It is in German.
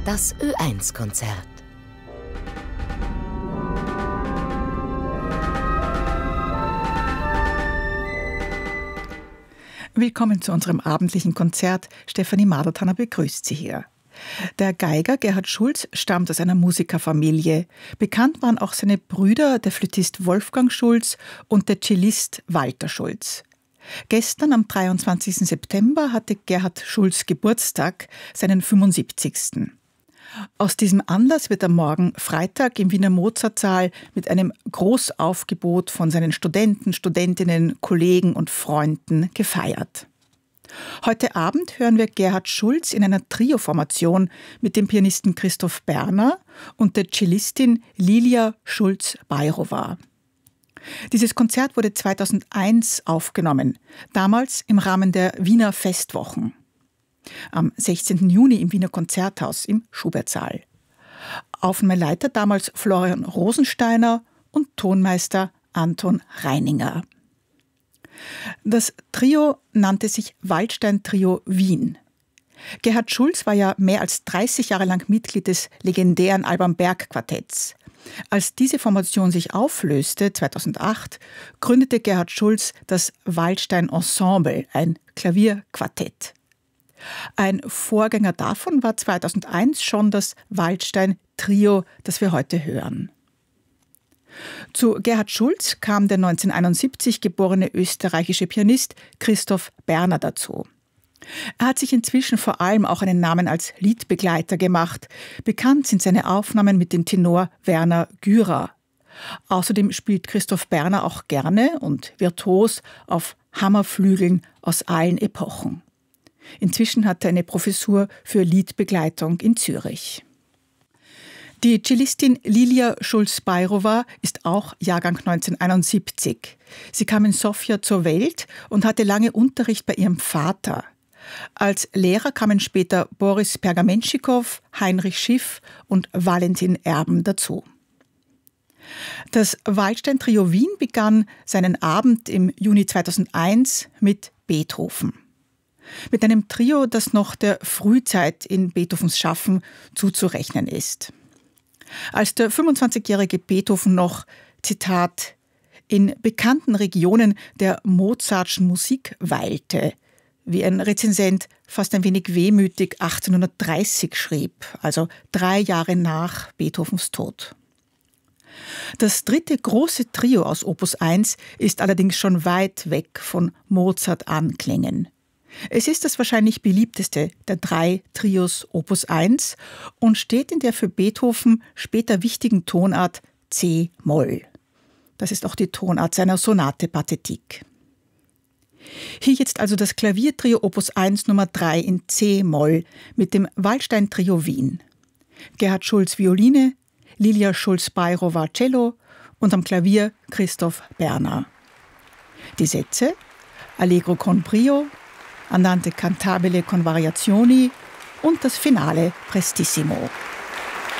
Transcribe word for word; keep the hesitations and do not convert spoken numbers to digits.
Das Ö eins Konzert. Willkommen zu unserem abendlichen Konzert. Stefanie Madertaner begrüßt Sie hier. Der Geiger Gerhard Schulz stammt aus einer Musikerfamilie. Bekannt waren auch seine Brüder, der Flötist Wolfgang Schulz und der Cellist Walter Schulz. Gestern, am dreiundzwanzigsten September, hatte Gerhard Schulz Geburtstag, seinen fünfundsiebzigsten Aus diesem Anlass wird am Morgen Freitag im Wiener Mozartsaal mit einem Großaufgebot von seinen Studenten, Studentinnen, Kollegen und Freunden gefeiert. Heute Abend hören wir Gerhard Schulz in einer Trio-Formation mit dem Pianisten Christoph Berner und der Cellistin Lilia Schulz-Bajrova. Dieses Konzert wurde zweitausendeins aufgenommen, damals im Rahmen der Wiener Festwochen. Am sechzehnten Juni im Wiener Konzerthaus im Schubertsaal. Aufnahmeleiter damals Florian Rosensteiner und Tonmeister Anton Reininger. Das Trio nannte sich Waldstein-Trio Wien. Gerhard Schulz war ja mehr als dreißig Jahre lang Mitglied des legendären Alban Berg Quartetts. Als diese Formation sich auflöste, zweitausendacht, gründete Gerhard Schulz das Waldstein Ensemble, ein Klavierquartett. Ein Vorgänger davon war zweitausendeins schon das Waldstein-Trio, das wir heute hören. Zu Gerhard Schulz kam der neunzehnhunderteinundsiebzig geborene österreichische Pianist Christoph Berner dazu. Er hat sich inzwischen vor allem auch einen Namen als Liedbegleiter gemacht. Bekannt sind seine Aufnahmen mit dem Tenor Werner Gürer. Außerdem spielt Christoph Berner auch gerne und virtuos auf Hammerflügeln aus allen Epochen. Inzwischen hat er eine Professur für Liedbegleitung in Zürich. Die Cellistin Lilia Schulz-Bajrova ist auch Jahrgang neunzehnhunderteinundsiebzig. Sie kam in Sofia zur Welt und hatte lange Unterricht bei ihrem Vater. Als Lehrer kamen später Boris Pergamentschikow, Heinrich Schiff und Valentin Erben dazu. Das Waldstein-Trio Wien begann seinen Abend im Juni zweitausendeins mit Beethoven. Mit einem Trio, das noch der Frühzeit in Beethovens Schaffen zuzurechnen ist. Als der fünfundzwanzigjährige Beethoven noch, Zitat, in bekannten Regionen der Mozartschen Musik weilte, wie ein Rezensent fast ein wenig wehmütig achtzehnhundertdreißig schrieb, also drei Jahre nach Beethovens Tod. Das dritte große Trio aus Opus eins ist allerdings schon weit weg von Mozart-Anklängen. Es ist das wahrscheinlich beliebteste der drei Trios Opus eins und steht in der für Beethoven später wichtigen Tonart C-Moll. Das ist auch die Tonart seiner Sonate Pathetique. Hier jetzt also das Klaviertrio Opus eins Nummer drei in C-Moll mit dem Waldstein-Trio Wien. Gerhard Schulz Violine, Lilia Schulz-Bajrova Cello und am Klavier Christoph Berner. Die Sätze Allegro con brio, Andante cantabile con variazioni und das Finale Prestissimo.